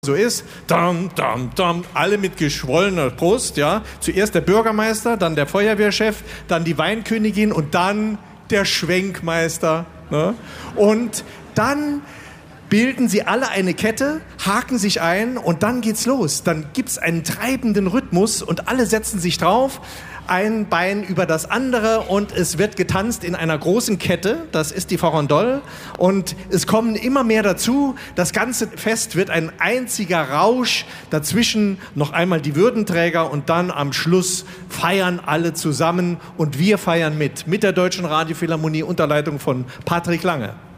so ist, dam, dam, dam, alle mit geschwollener Brust, ja. Zuerst der Bürgermeister, dann der Feuerwehrchef, dann die Weinkönigin und dann der Schwenkmeister. Ne? Und dann bilden sie alle eine Kette, haken sich ein und dann geht's los. Dann gibt's einen treibenden Rhythmus und alle setzen sich drauf, ein Bein über das andere und es wird getanzt in einer großen Kette, das ist die Farandole und es kommen immer mehr dazu. Das ganze Fest wird ein einziger Rausch, dazwischen noch einmal die Würdenträger und dann am Schluss feiern alle zusammen und wir feiern mit der Deutschen Radiophilharmonie unter Leitung von Patrick Lange.